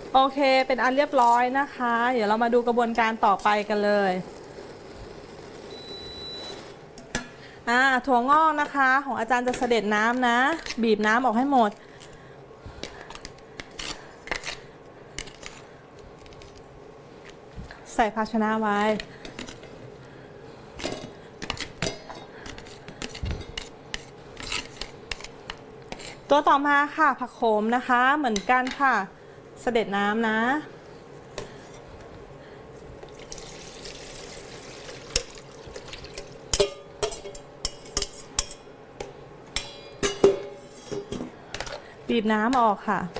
โอเคเป็นอันเรียบร้อยนะคะเดี๋ยวเรามาดูกระบวนการต่อไปกันเลยถั่วงอกนะคะของอาจารย์จะเสด็จน้ำนะบีบน้ำออกให้หมดใส่ภาชนะไว้ตัวต่อมาค่ะผักโขมนะคะเหมือนกันค่ะเสด็จน้ำนะบีบน้ำออกค่ะ